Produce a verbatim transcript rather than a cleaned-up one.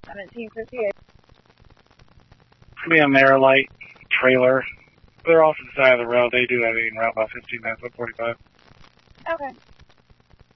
seventeen fifty-eight. Could be a Marilite trailer. They're off to the side of the road. They do have it in route about fifteen minutes, about forty-five. Okay.